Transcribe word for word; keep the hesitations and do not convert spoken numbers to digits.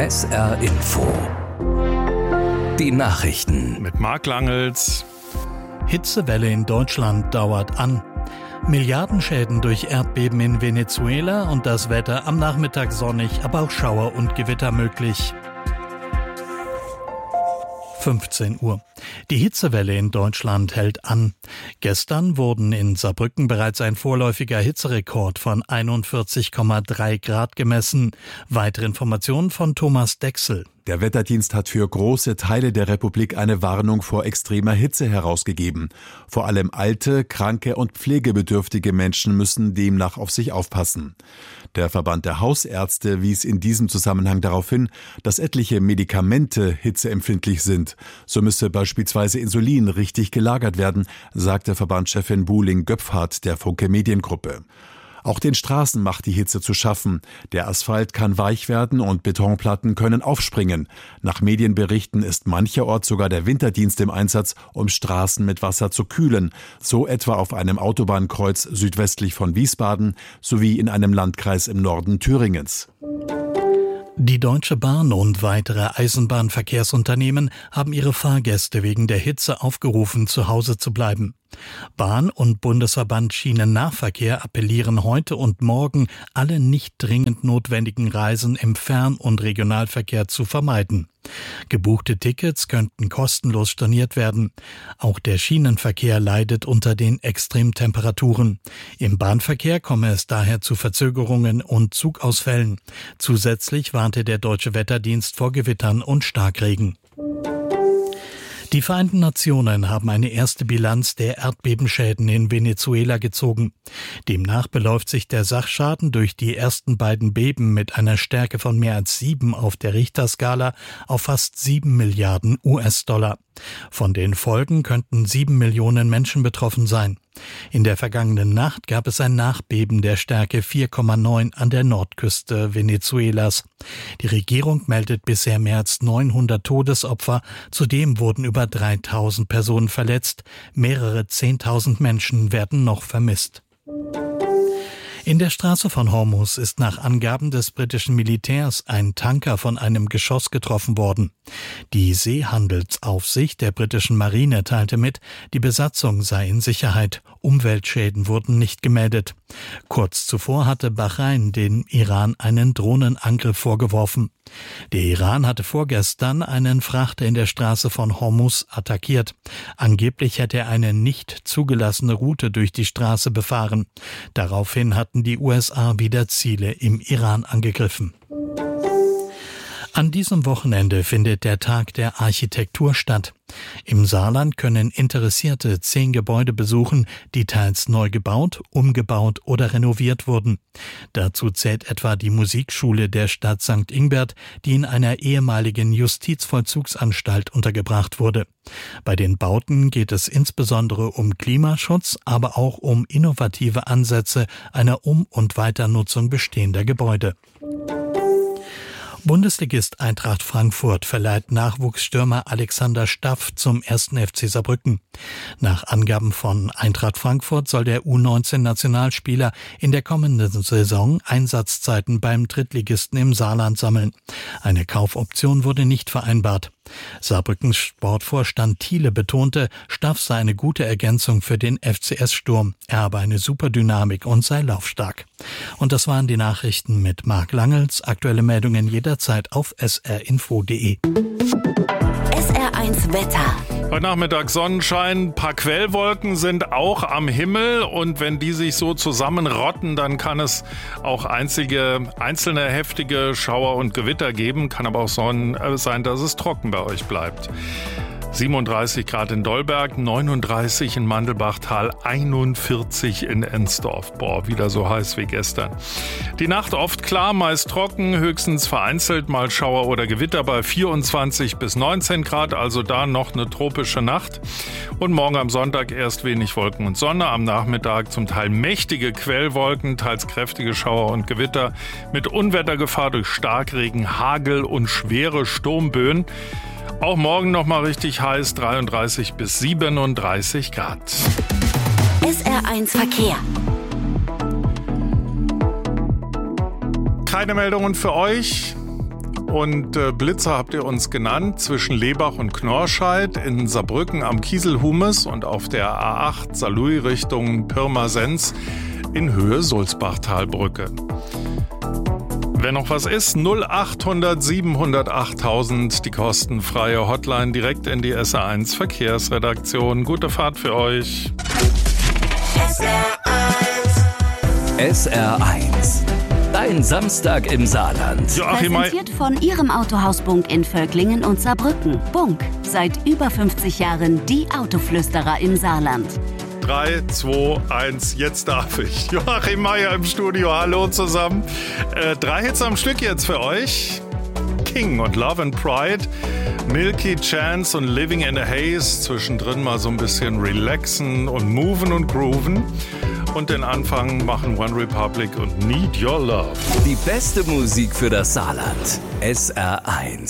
S R Info. Die Nachrichten mit Marc Langels. Hitzewelle in Deutschland dauert an. Milliardenschäden durch Erdbeben in Venezuela und das Wetter am Nachmittag sonnig, aber auch Schauer und Gewitter möglich. fünfzehn Uhr. Die Hitzewelle in Deutschland hält an. Gestern wurden in Saarbrücken bereits ein vorläufiger Hitzerekord von einundvierzig Komma drei Grad gemessen. Weitere Informationen von Thomas Dechsel. Der Wetterdienst hat für große Teile der Republik eine Warnung vor extremer Hitze herausgegeben. Vor allem alte, kranke und pflegebedürftige Menschen müssen demnach auf sich aufpassen. Der Verband der Hausärzte wies in diesem Zusammenhang darauf hin, dass etliche Medikamente hitzeempfindlich sind. So müsse beispielsweise Insulin richtig gelagert werden, sagte Verbandschefin Buhling-Göpfhardt der Funke Mediengruppe. Auch den Straßen macht die Hitze zu schaffen. Der Asphalt kann weich werden und Betonplatten können aufspringen. Nach Medienberichten ist mancherorts sogar der Winterdienst im Einsatz, um Straßen mit Wasser zu kühlen. So etwa auf einem Autobahnkreuz südwestlich von Wiesbaden sowie in einem Landkreis im Norden Thüringens. Die Deutsche Bahn und weitere Eisenbahnverkehrsunternehmen haben ihre Fahrgäste wegen der Hitze aufgerufen, zu Hause zu bleiben. Bahn- und Bundesverband Schienennahverkehr appellieren heute und morgen, alle nicht dringend notwendigen Reisen im Fern- und Regionalverkehr zu vermeiden. Gebuchte Tickets könnten kostenlos storniert werden. Auch der Schienenverkehr leidet unter den Extremtemperaturen. Im Bahnverkehr komme es daher zu Verzögerungen und Zugausfällen. Zusätzlich warnte der Deutsche Wetterdienst vor Gewittern und Starkregen. Die Vereinten Nationen haben eine erste Bilanz der Erdbebenschäden in Venezuela gezogen. Demnach beläuft sich der Sachschaden durch die ersten beiden Beben mit einer Stärke von mehr als sieben auf der Richterskala auf fast sieben Milliarden U S-Dollar. Von den Folgen könnten sieben Millionen Menschen betroffen sein. In der vergangenen Nacht gab es ein Nachbeben der Stärke vier Komma neun an der Nordküste Venezuelas. Die Regierung meldet bisher mehr als neunhundert Todesopfer. Zudem wurden über dreitausend Personen verletzt. Mehrere zehntausend Menschen werden noch vermisst. In der Straße von Hormuz ist nach Angaben des britischen Militärs ein Tanker von einem Geschoss getroffen worden. Die Seehandelsaufsicht der britischen Marine teilte mit, die Besatzung sei in Sicherheit. Umweltschäden wurden nicht gemeldet. Kurz zuvor hatte Bahrain dem Iran einen Drohnenangriff vorgeworfen. Der Iran hatte vorgestern einen Frachter in der Straße von Hormuz attackiert. Angeblich hätte er eine nicht zugelassene Route durch die Straße befahren. Daraufhin hatten die U S A wieder Ziele im Iran angegriffen. An diesem Wochenende findet der Tag der Architektur statt. Im Saarland können Interessierte zehn Gebäude besuchen, die teils neu gebaut, umgebaut oder renoviert wurden. Dazu zählt etwa die Musikschule der Stadt Sankt Ingbert, die in einer ehemaligen Justizvollzugsanstalt untergebracht wurde. Bei den Bauten geht es insbesondere um Klimaschutz, aber auch um innovative Ansätze einer Um- und Weiternutzung bestehender Gebäude. Bundesligist Eintracht Frankfurt verleiht Nachwuchsstürmer Alexander Staff zum ersten F C Saarbrücken. Nach Angaben von Eintracht Frankfurt soll der U neunzehn Nationalspieler in der kommenden Saison Einsatzzeiten beim Drittligisten im Saarland sammeln. Eine Kaufoption wurde nicht vereinbart. Saarbrückens Sportvorstand Thiele betonte, Staff sei eine gute Ergänzung für den F C S-Sturm. Er habe eine super Dynamik und sei laufstark. Und das waren die Nachrichten mit Marc Langels. Aktuelle Meldungen jederzeit auf s r info punkt d e. S R eins Wetter. Heute Nachmittag Sonnenschein, ein paar Quellwolken sind auch am Himmel und wenn die sich so zusammenrotten, dann kann es auch einzige, einzelne heftige Schauer und Gewitter geben. Kann aber auch sein, dass es trocken bei euch bleibt. siebenunddreißig Grad in Dolberg, neununddreißig in Mandelbachtal, einundvierzig in Ensdorf. Boah, wieder so heiß wie gestern. Die Nacht oft klar, meist trocken, höchstens vereinzelt mal Schauer oder Gewitter bei vierundzwanzig bis neunzehn Grad, also da noch eine tropische Nacht. Und morgen am Sonntag erst wenig Wolken und Sonne, am Nachmittag zum Teil mächtige Quellwolken, teils kräftige Schauer und Gewitter mit Unwettergefahr durch Starkregen, Hagel und schwere Sturmböen. Auch morgen noch mal richtig heiß, dreiunddreißig bis siebenunddreißig Grad. S R eins Verkehr. Keine Meldungen für euch. Und äh, Blitzer habt ihr uns genannt, zwischen Lebach und Knorrscheid, in Saarbrücken am Kieselhumes und auf der A acht Saarlouis Richtung Pirmasens in Höhe Sulzbachtalbrücke. Wenn noch was ist, null achthundert siebenhundert achttausend, die kostenfreie Hotline direkt in die S R eins Verkehrsredaktion. Gute Fahrt für euch. S R eins. S R eins. Dein Samstag im Saarland. Joachim May- Präsentiert von Ihrem Autohaus Bunk in Völklingen und Saarbrücken. Bunk, seit über fünfzig Jahren die Autoflüsterer im Saarland. drei, zwei, eins, jetzt darf ich. Joachim Meier im Studio, hallo zusammen. Äh, drei Hits am Stück jetzt für euch. King und Love and Pride, Milky Chance und Living in a Haze. Zwischendrin mal so ein bisschen relaxen und moven und grooven. Und den Anfang machen One Republic und Need Your Love. Die beste Musik für das Saarland. S R eins.